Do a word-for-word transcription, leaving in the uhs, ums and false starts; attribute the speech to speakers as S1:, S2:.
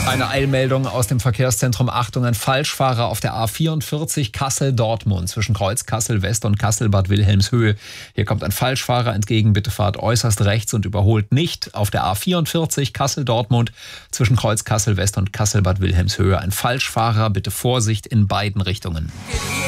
S1: Eine Eilmeldung aus dem Verkehrszentrum. Achtung, ein Falschfahrer auf der A vierundvierzig Kassel-Dortmund zwischen Kreuz Kassel-West und Kassel-Bad Wilhelmshöhe. Hier kommt ein Falschfahrer entgegen. Bitte fahrt äußerst rechts und überholt nicht. Auf der A vierundvierzig Kassel-Dortmund zwischen Kreuz Kassel-West und Kassel-Bad Wilhelmshöhe. Ein Falschfahrer. Bitte Vorsicht in beiden Richtungen.